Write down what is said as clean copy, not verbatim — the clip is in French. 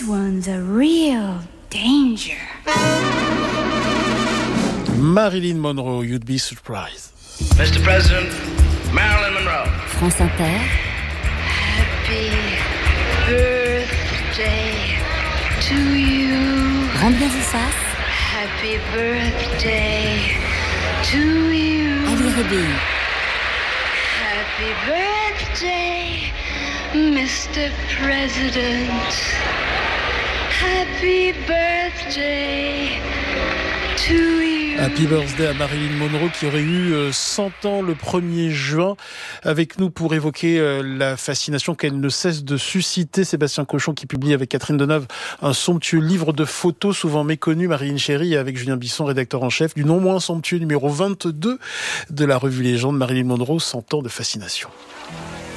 one's a real danger. Marilyn Monroe, You'd Be Surprised. Mr. President, Marilyn Monroe. France Inter. Happy birthday to you. Grande Bienvenance. Happy birthday to you. Ali Rébéi. Happy birthday, Mr. President. Happy birthday to you. Happy birthday à Marilyn Monroe qui aurait eu 100 ans le 1er juin, avec nous pour évoquer la fascination qu'elle ne cesse de susciter. Sébastien Cochon qui publie avec Catherine Deneuve un somptueux livre de photos souvent méconnu, Marilyn Chéri, avec Julien Bisson, rédacteur en chef du non moins somptueux numéro 22 de la revue Légende, Marilyn Monroe, 100 ans de fascination.